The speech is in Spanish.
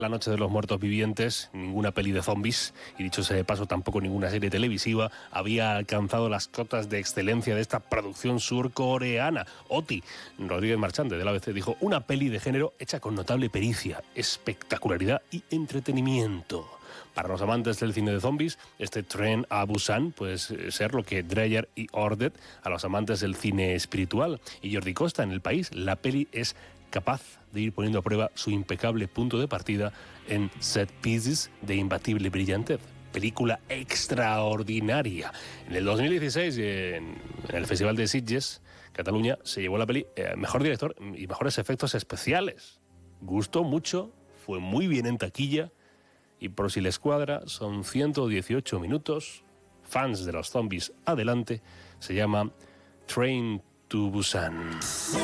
La Noche de los Muertos Vivientes, ninguna peli de zombies, y dicho sea de paso tampoco ninguna serie televisiva, había alcanzado las cotas de excelencia de esta producción surcoreana. Oti Rodríguez Marchante de la ABC dijo: una peli de género hecha con notable pericia, espectacularidad y entretenimiento. Para los amantes del cine de zombies, este Tren a Busan puede ser lo que Dreyer y Ordet a los amantes del cine espiritual. Y Jordi Costa, en El País, la peli es capaz de ir poniendo a prueba su impecable punto de partida en Set Pieces de imbatible brillantez. Película extraordinaria. En el 2016, en el Festival de Sitges, Cataluña, se llevó la peli mejor director y mejores efectos especiales. Gustó mucho, fue muy bien en taquilla, y por si les cuadra, son 118 minutos. Fans de los zombies, adelante. Se llama Train to Busan.